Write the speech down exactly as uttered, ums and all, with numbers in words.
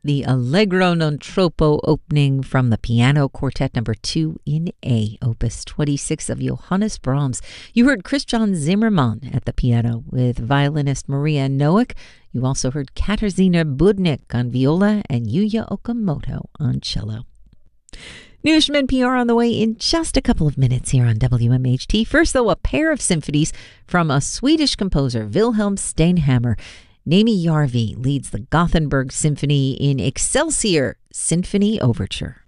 the Allegro non troppo opening from the Piano Quartet number two in A, opus twenty-six of Johannes Brahms. You heard Christian Zimmermann at the piano with violinist Maria Noack. You also heard Katarzyna Budnik on viola and Yuya Okamoto on cello. News from N P R on the way in just a couple of minutes here on W M H T. First, though, a pair of symphonies from a Swedish composer, Wilhelm Steinhammer. Nami Järvi leads the Gothenburg Symphony in Excelsior Symphony Overture.